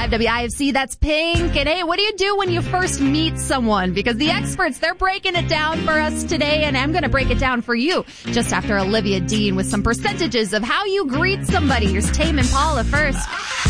95 WIFC, that's Pink. And hey, what do you do when you first meet someone? Because the experts, they're breaking it down for us today, and I'm going to break it down for you just after Olivia Dean with some percentages of how you greet somebody. Here's Tame Impala first.